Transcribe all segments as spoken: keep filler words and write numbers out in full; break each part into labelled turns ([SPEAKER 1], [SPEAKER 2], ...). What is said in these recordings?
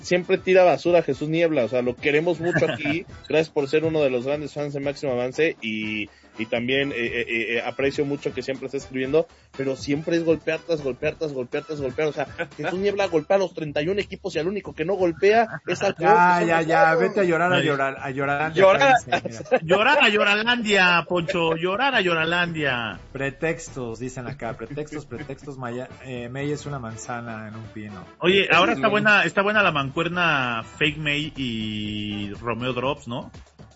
[SPEAKER 1] siempre tira basura a Jesús Niebla, o sea, lo queremos mucho aquí, gracias por ser uno de los grandes fans de Máximo Avance, y, y también eh, eh, eh, aprecio mucho que siempre está escribiendo, pero siempre es golpear tras golpear tras golpear tras golpear, o sea, Jesús Niebla golpea a los treinta y un equipos y al único que no golpea es al
[SPEAKER 2] Ya, ya, ya, vete a llorar, a llorar, a llorar.
[SPEAKER 3] Llorar, llorar a Lloralandia, Poncho, llorar a Lloralandia.
[SPEAKER 2] Pretextos, dicen acá, pretextos, pretextos, Maya, eh, May es una manzana en un pino.
[SPEAKER 3] Oye, ahora está buena, está buena la mancuerna Fake May y Romeo Drops, ¿no?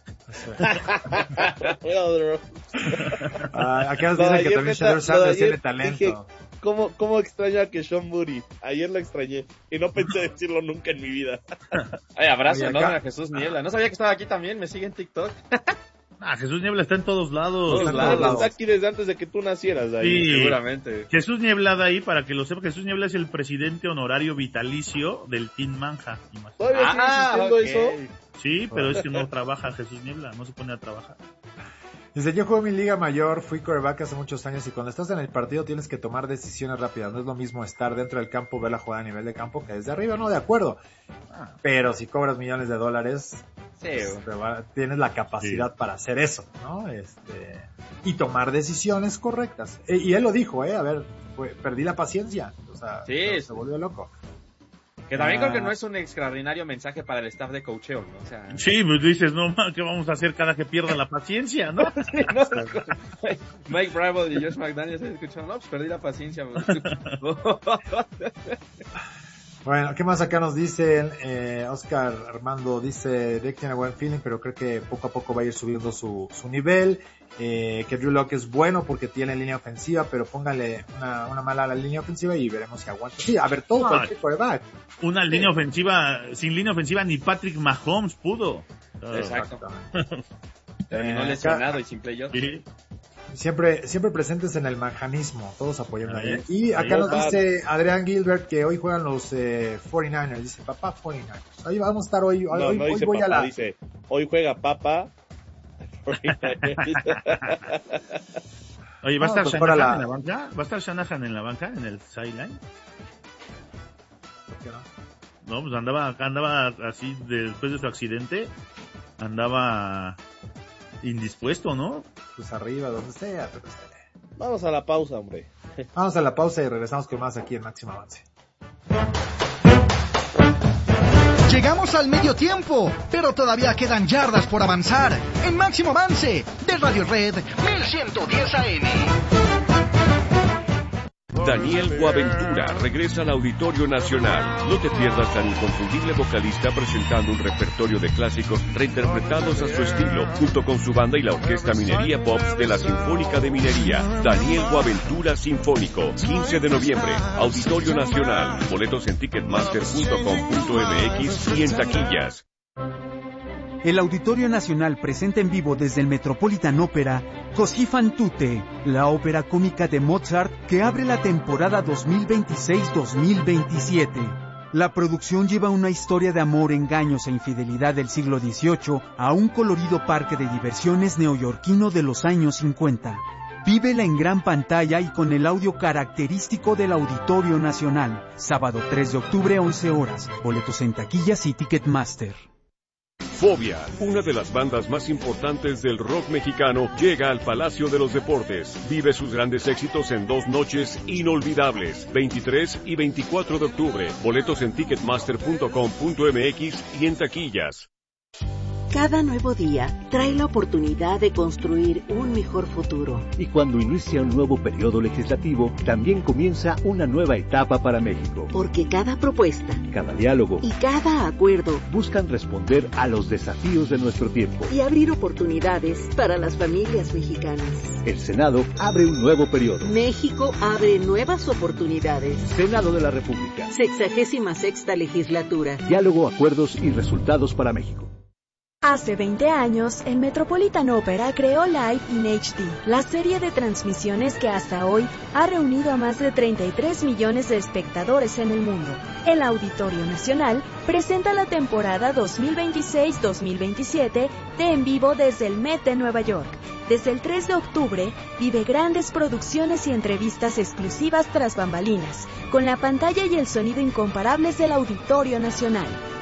[SPEAKER 2] Ah, acá nos dicen que también Shadow Sanders tiene talento. Dije,
[SPEAKER 1] ¿cómo, ¿Cómo extraño a Keshon Buri? Ayer lo extrañé y no pensé decirlo nunca en mi vida.
[SPEAKER 4] Ay, abrazo, ¿no? A Jesús Niebla. No sabía que estaba aquí también, me sigue en TikTok.
[SPEAKER 3] Ah, Jesús Niebla está en todos lados.
[SPEAKER 1] Todos lados. Está aquí desde antes de que tú nacieras, ahí.
[SPEAKER 3] Sí,
[SPEAKER 4] seguramente.
[SPEAKER 3] Jesús Niebla de ahí, para que lo sepa, Jesús Niebla es el presidente honorario vitalicio del Team Manja.
[SPEAKER 1] ¿Todavía
[SPEAKER 4] ah,
[SPEAKER 1] sigue existiendo
[SPEAKER 4] okay.
[SPEAKER 1] eso?
[SPEAKER 3] Sí, pero es que no trabaja Jesús Niebla, no se pone a trabajar.
[SPEAKER 2] Dice, yo juego mi liga mayor, fui quarterback hace muchos años y cuando estás en el partido tienes que tomar decisiones rápidas. No es lo mismo estar dentro del campo, ver la jugada a nivel de campo que desde arriba, no, de acuerdo. Pero si cobras millones de dólares,
[SPEAKER 4] sí,
[SPEAKER 2] pues, va, tienes la capacidad sí. para hacer eso, ¿no? Este, y tomar decisiones correctas. E, y él lo dijo, eh, a ver, fue, perdí la paciencia, o sea,
[SPEAKER 4] sí,
[SPEAKER 2] se,
[SPEAKER 4] sí.
[SPEAKER 2] se volvió loco.
[SPEAKER 4] Que también ah. creo que no es un extraordinario mensaje para el staff de coacheo, ¿no? O sea,
[SPEAKER 3] sí, pues dices, no, ¿qué vamos a hacer cada que pierda la paciencia, no?
[SPEAKER 4] sí, no Mike Bravo y Josh McDaniels escucharon, no, pues perdí la paciencia.
[SPEAKER 2] Bueno, ¿qué más acá nos dicen? Eh, Oscar Armando dice, Dick tiene buen feeling, pero creo que poco a poco va a ir subiendo su, su nivel. Eh, que Drew Lock es bueno porque tiene línea ofensiva, pero póngale una, una mala a la línea ofensiva y veremos si aguanta. Sí, a ver, todo no, cualquier quarterback.
[SPEAKER 3] Una sí. línea ofensiva, sin línea ofensiva ni Patrick Mahomes pudo.
[SPEAKER 4] Exacto. Terminó eh, lesionado acá, y sin playoff. Sí.
[SPEAKER 2] Siempre, siempre presentes en el manjanismo, todos apoyando ahí. Y acá nos dice Adrián Gilbert que hoy juegan los eh, cuarenta y nueve ers. Dice, papá cuarenta y nueve ers. Ahí vamos a estar hoy. Hoy,
[SPEAKER 1] no,
[SPEAKER 2] hoy,
[SPEAKER 1] no
[SPEAKER 2] hoy
[SPEAKER 1] dice
[SPEAKER 2] voy
[SPEAKER 1] papá,
[SPEAKER 2] a la...
[SPEAKER 1] dice, hoy juega papá.
[SPEAKER 3] Oye, ¿va a
[SPEAKER 2] no,
[SPEAKER 3] estar
[SPEAKER 2] pues
[SPEAKER 3] Shanahan
[SPEAKER 2] la...
[SPEAKER 3] en la banca? ¿Va a estar Shanahan en la banca, en el sideline?
[SPEAKER 2] ¿Por qué no?
[SPEAKER 3] No, pues andaba, andaba así después de su accidente, andaba indispuesto, ¿no?
[SPEAKER 2] Pues arriba, donde sea, pero sea.
[SPEAKER 1] Vamos a la pausa, hombre.
[SPEAKER 2] Vamos a la pausa y regresamos con más aquí en Máximo Avance.
[SPEAKER 5] Llegamos al medio tiempo, pero todavía quedan yardas por avanzar en Máximo Avance de Radio Red mil ciento diez A M.
[SPEAKER 6] Daniel Boaventura regresa al Auditorio Nacional. No te pierdas al inconfundible vocalista presentando un repertorio de clásicos reinterpretados a su estilo, junto con su banda y la Orquesta Minería Pops de la Sinfónica de Minería. Daniel Boaventura Sinfónico, quince de noviembre, Auditorio Nacional. Boletos en ticketmaster punto com punto m x y en taquillas.
[SPEAKER 7] El Auditorio Nacional presenta en vivo desde el Metropolitan Opera Così fan tutte, la ópera cómica de Mozart que abre la temporada dos mil veintiséis dos mil veintisiete. La producción lleva una historia de amor, engaños e infidelidad del siglo dieciocho a un colorido parque de diversiones neoyorquino de los años cincuenta. Vívela en gran pantalla y con el audio característico del Auditorio Nacional. Sábado tres de octubre, once horas. Boletos en taquillas y Ticketmaster.
[SPEAKER 6] Fobia, una de las bandas más importantes del rock mexicano, llega al Palacio de los Deportes. Vive sus grandes éxitos en dos noches inolvidables, veintitrés y veinticuatro de octubre. Boletos en ticketmaster punto com punto m x y en taquillas.
[SPEAKER 8] Cada nuevo día trae la oportunidad de construir un mejor futuro.
[SPEAKER 9] Y cuando inicia un nuevo periodo legislativo, también comienza una nueva etapa para México.
[SPEAKER 8] Porque cada propuesta,
[SPEAKER 9] cada diálogo
[SPEAKER 8] y cada acuerdo
[SPEAKER 9] buscan responder a los desafíos de nuestro tiempo
[SPEAKER 8] y abrir oportunidades para las familias mexicanas.
[SPEAKER 9] El Senado abre un nuevo periodo.
[SPEAKER 8] México abre nuevas oportunidades.
[SPEAKER 9] Senado de la República.
[SPEAKER 8] Sexagésima sexta legislatura.
[SPEAKER 9] Diálogo, acuerdos y resultados para México.
[SPEAKER 10] Hace veinte años, el Metropolitan Opera creó Live in H D, la serie de transmisiones que hasta hoy ha reunido a más de treinta y tres millones de espectadores en el mundo. El Auditorio Nacional presenta la temporada dos mil veintiséis dos mil veintisiete de En Vivo desde el Met de Nueva York. Desde el tres de octubre, vive grandes producciones y entrevistas exclusivas tras bambalinas, con la pantalla y el sonido incomparables del Auditorio Nacional.